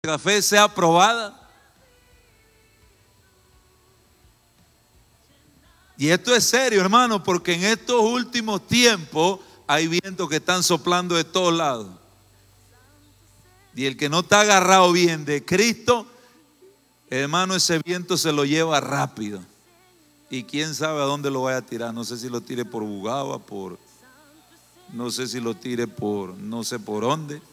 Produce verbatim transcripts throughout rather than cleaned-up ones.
nuestra fe sea probada. Y esto es serio, hermano, porque en estos últimos tiempos hay vientos que están soplando de todos lados. Y el que no está agarrado bien de Cristo, hermano, ese viento se lo lleva rápido. Y quién sabe a dónde lo vaya a tirar. No sé si lo tire por Bugaba, por, no sé si lo tire por, no sé por dónde.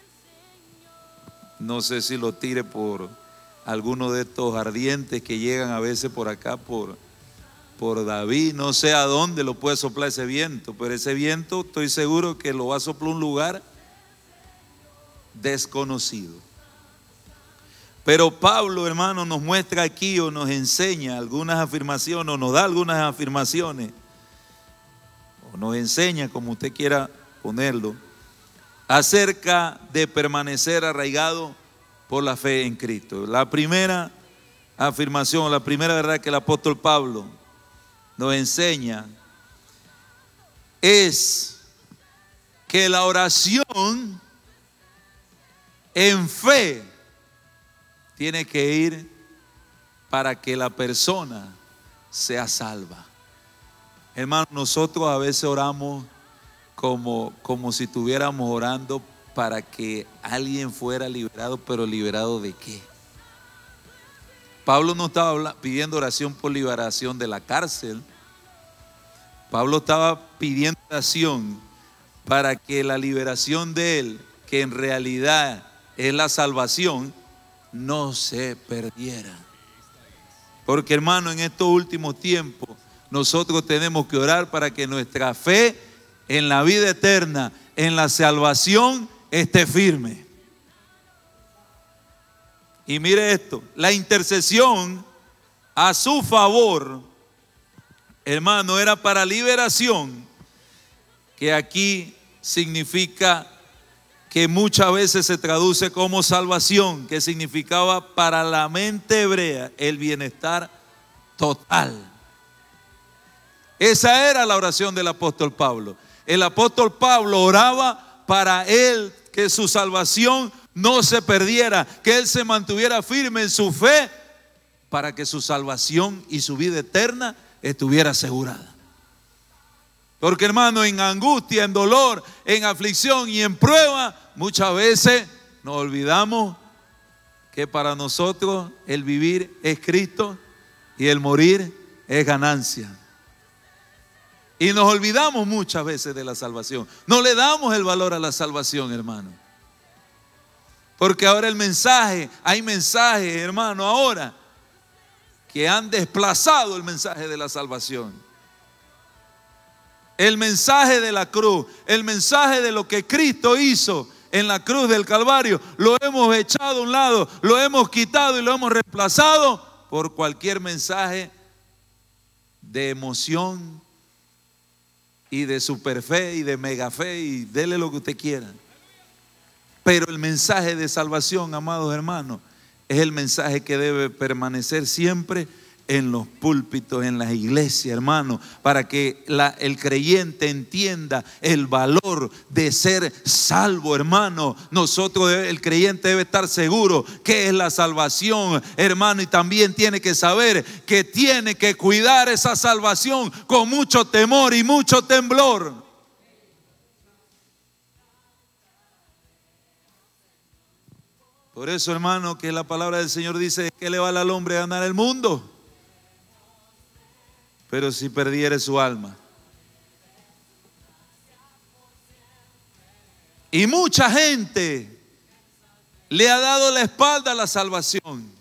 No sé si lo tire por alguno de estos ardientes que llegan a veces por acá, por, por David. No sé a dónde lo puede soplar ese viento, pero ese viento estoy seguro que lo va a soplar un lugar desconocido. Pero Pablo, hermano, nos muestra aquí o nos enseña algunas afirmaciones, o nos da algunas afirmaciones, o nos enseña, como usted quiera ponerlo, acerca de permanecer arraigado por la fe en Cristo. La primera afirmación, la primera verdad que el apóstol Pablo nos enseña es que la oración en fe tiene que ir para que la persona sea salva. Hermano, nosotros a veces oramos como, como si estuviéramos orando para que alguien fuera liberado, pero ¿liberado de qué? Pablo no estaba hablando, pidiendo oración por liberación de la cárcel. Pablo estaba pidiendo oración para que la liberación de él, que en realidad es la salvación, no se perdiera. Porque, hermano, en estos últimos tiempos nosotros tenemos que orar para que nuestra fe en la vida eterna, en la salvación, esté firme. Y mire esto, la intercesión a su favor, hermano, era para liberación, que aquí significa que muchas veces se traduce como salvación, que significaba para la mente hebrea el bienestar total. Esa era la oración del apóstol Pablo. El apóstol Pablo oraba para él que su salvación no se perdiera, que él se mantuviera firme en su fe para que su salvación y su vida eterna estuviera asegurada. Porque, hermano, en angustia, en dolor, en aflicción y en prueba, muchas veces nos olvidamos que para nosotros el vivir es Cristo y el morir es ganancia. Y nos olvidamos muchas veces de la salvación. No le damos el valor a la salvación, hermano. Porque ahora el mensaje, hay mensajes, hermano, ahora que han desplazado el mensaje de la salvación. El mensaje de la cruz, el mensaje de lo que Cristo hizo en la cruz del Calvario, lo hemos echado a un lado, lo hemos quitado y lo hemos reemplazado por cualquier mensaje de emoción y de superfe y de megafe y dele lo que usted quiera. Pero el mensaje de salvación, amados hermanos, es el mensaje que debe permanecer siempre en los púlpitos, en las iglesias, hermano, para que la, el creyente entienda el valor de ser salvo, hermano. Nosotros, el creyente debe estar seguro que es la salvación, hermano, y también tiene que saber que tiene que cuidar esa salvación con mucho temor y mucho temblor. Por eso, hermano, que la palabra del Señor dice: ¿qué le vale al hombre ganar el mundo, pero si perdiere su alma? Y mucha gente le ha dado la espalda a la salvación.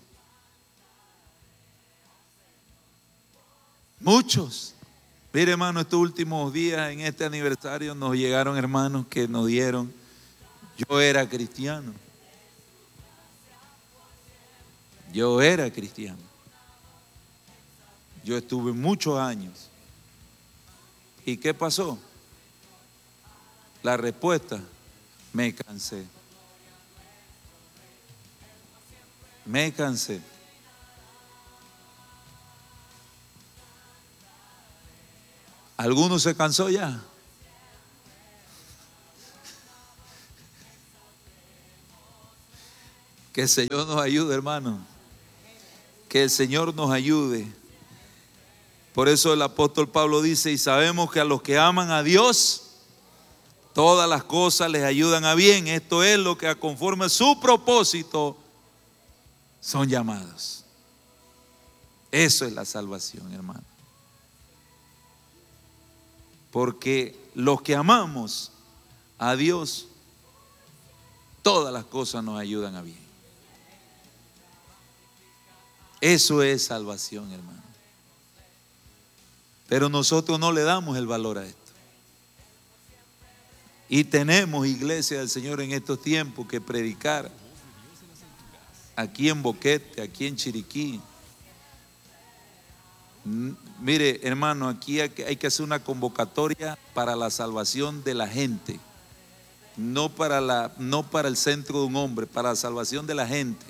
Muchos. Mire, hermano, estos últimos días en este aniversario nos llegaron hermanos que nos dieron: yo era cristiano. Yo era cristiano. Yo estuve muchos años. ¿Y qué pasó? La respuesta: me cansé. Me cansé. ¿Alguno se cansó ya? Que el Señor nos ayude, hermano. Que el Señor nos ayude. Por eso el apóstol Pablo dice: y sabemos que a los que aman a Dios, todas las cosas les ayudan a bien. Esto es lo que conforme a su propósito son llamados. Eso es la salvación, hermano. Porque los que amamos a Dios, todas las cosas nos ayudan a bien. Eso es salvación, hermano. Pero nosotros no le damos el valor a esto. Y tenemos, iglesia del Señor, en estos tiempos que predicar. Aquí en Boquete, aquí en Chiriquí. Mire, hermano, aquí hay que hacer una convocatoria para la salvación de la gente. No para, la, no para el centro de un hombre, para la salvación de la gente.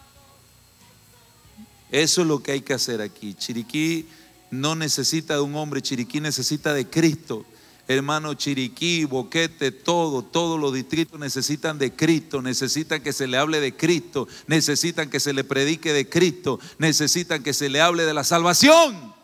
Eso es lo que hay que hacer aquí. Chiriquí no necesita de un hombre, Chiriquí necesita de Cristo. Hermano, Chiriquí, Boquete, todo, todos los distritos necesitan de Cristo, necesitan que se le hable de Cristo, necesitan que se le predique de Cristo, necesitan que se le hable de la salvación.